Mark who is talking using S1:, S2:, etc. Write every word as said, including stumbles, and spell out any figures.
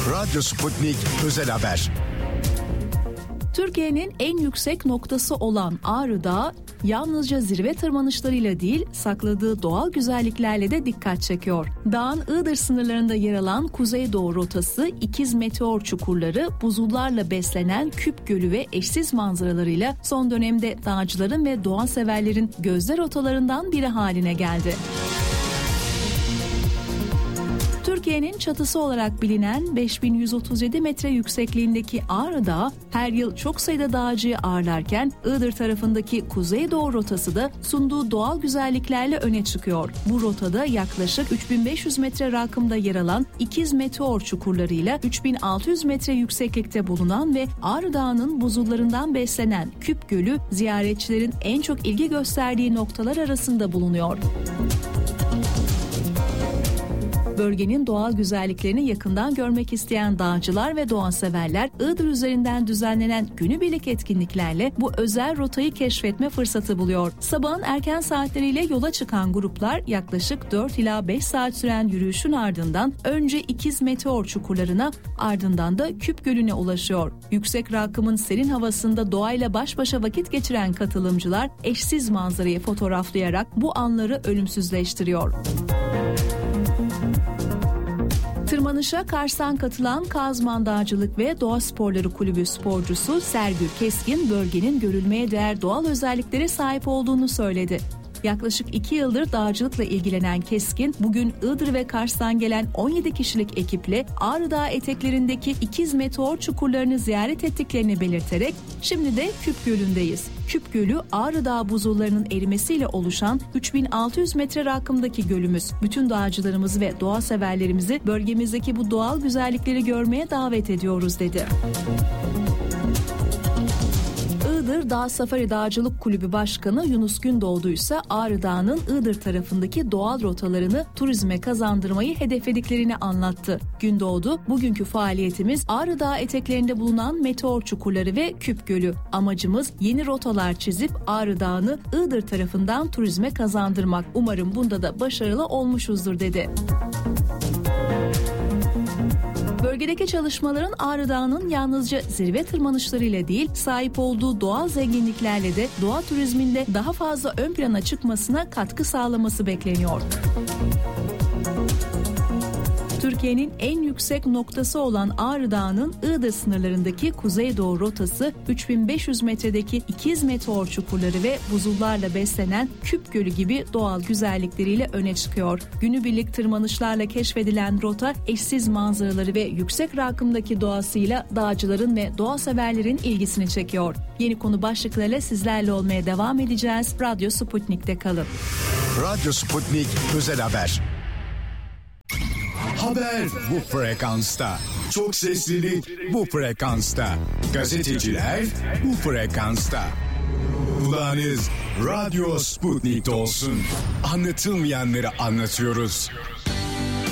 S1: Radyo Sputnik Özel Haber.
S2: Türkiye'nin en yüksek noktası olan Ağrı Dağı yalnızca zirve tırmanışlarıyla değil, sakladığı doğal güzelliklerle de dikkat çekiyor. Dağın Iğdır sınırlarında yer alan kuzeydoğu rotası, ikiz meteor çukurları, buzullarla beslenen Küp Gölü ve eşsiz manzaralarıyla son dönemde dağcıların ve doğa severlerin gözde rotalarından biri haline geldi. Türkiye'nin çatısı olarak bilinen beş bin yüz otuz yedi metre yüksekliğindeki Ağrı Dağı her yıl çok sayıda dağcıyı ağırlarken Iğdır tarafındaki kuzeydoğu rotası da sunduğu doğal güzelliklerle öne çıkıyor. Bu rotada yaklaşık üç bin beş yüz metre rakımda yer alan ikiz meteor çukurlarıyla üç bin altı yüz metre yükseklikte bulunan ve Ağrı Dağı'nın buzullarından beslenen Küp Gölü ziyaretçilerin en çok ilgi gösterdiği noktalar arasında bulunuyor. Bölgenin doğal güzelliklerini yakından görmek isteyen dağcılar ve doğa severler Iğdır üzerinden düzenlenen günübirlik etkinliklerle bu özel rotayı keşfetme fırsatı buluyor. Sabahın erken saatleriyle yola çıkan gruplar yaklaşık dört ila beş saat süren yürüyüşün ardından önce ikiz meteor çukurlarına, ardından da Küp Gölü'ne ulaşıyor. Yüksek rakımın serin havasında doğayla baş başa vakit geçiren katılımcılar eşsiz manzarayı fotoğraflayarak bu anları ölümsüzleştiriyor. Tırmanışa Kars'tan katılan Kazman Dağcılık ve Doğa Sporları Kulübü sporcusu Sergül Keskin, bölgenin görülmeye değer doğal özelliklere sahip olduğunu söyledi. Yaklaşık iki yıldır dağcılıkla ilgilenen Keskin, bugün Iğdır ve Kars'tan gelen on yedi kişilik ekiple Ağrı Dağı eteklerindeki ikiz meteor çukurlarını ziyaret ettiklerini belirterek, şimdi de Küp Gölü'ndeyiz. Küp Gölü, Ağrı Dağı buzullarının erimesiyle oluşan üç bin altı yüz metre rakımdaki gölümüz. Bütün dağcılarımızı ve doğa severlerimizi bölgemizdeki bu doğal güzellikleri görmeye davet ediyoruz, dedi. Iğdır Dağ Safari Dağcılık Kulübü Başkanı Yunus Gündoğdu ise Ağrı Dağı'nın Iğdır tarafındaki doğal rotalarını turizme kazandırmayı hedeflediklerini anlattı. Gündoğdu, bugünkü faaliyetimiz Ağrı Dağı eteklerinde bulunan meteor çukurları ve Küp Gölü. Amacımız yeni rotalar çizip Ağrı Dağı'nı Iğdır tarafından turizme kazandırmak. Umarım bunda da başarılı olmuşuzdur, dedi. Bölgedeki çalışmaların Ağrı Dağı'nın yalnızca zirve tırmanışlarıyla değil, sahip olduğu doğal zenginliklerle de doğa turizminde daha fazla ön plana çıkmasına katkı sağlaması bekleniyor. Türkiye'nin en yüksek noktası olan Ağrı Dağı'nın Iğdır sınırlarındaki kuzeydoğu rotası üç bin beş yüz metredeki ikiz meteor çukurları ve buzullarla beslenen Küp Gölü gibi doğal güzellikleriyle öne çıkıyor. Günübirlik tırmanışlarla keşfedilen rota eşsiz manzaraları ve yüksek rakımdaki doğasıyla dağcıların ve doğa severlerin ilgisini çekiyor. Yeni konu başlıklarıyla sizlerle olmaya devam edeceğiz. Radyo Sputnik'te kalın.
S1: Radyo Sputnik Özel Haber. Haber bu frekansta. Çok seslilik bu frekansta. Gazeteciler bu frekansta. Kulağınız Radyo Sputnik'te olsun. Anlatılmayanları anlatıyoruz.